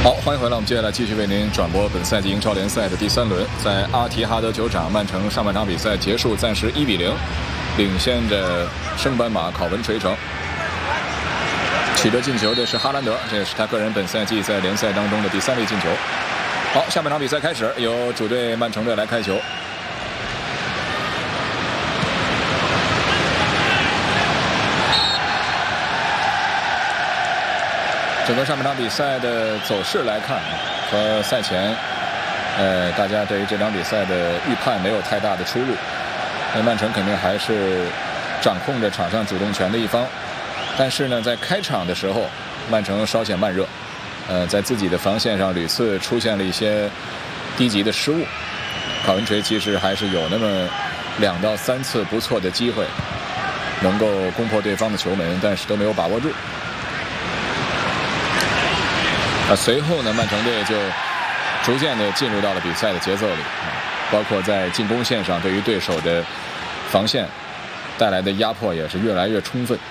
好，欢迎回来，我们接下来继续为您转播本赛季英超联赛的第3轮。在阿提哈德球场，曼城上半场比赛结束，暂时1比0，领先着升班马考文垂城。取得进球的是哈兰德，这也是他个人本赛季在联赛当中的第3粒进球。好，下半场比赛开始，由主队曼城队来开球。整个上半场比赛的走势来看，和赛前，大家对于这场比赛的预判没有太大的出入。曼城肯定还是掌控着场上主动权的一方，但是呢，在开场的时候，曼城稍显慢热，在自己的防线上屡次出现了一些低级的失误。考文垂其实还是有那么2到3次不错的机会，能够攻破对方的球门，但是都没有把握住。随后呢，曼城队就逐渐的进入到了比赛的节奏里，包括在进攻线上对于对手的防线带来的压迫也是越来越充分。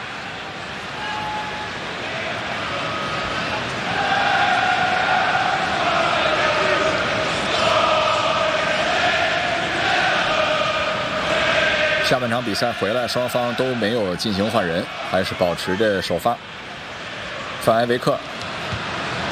下半场比赛回来，双方都没有进行换人，还是保持着首发。范埃维克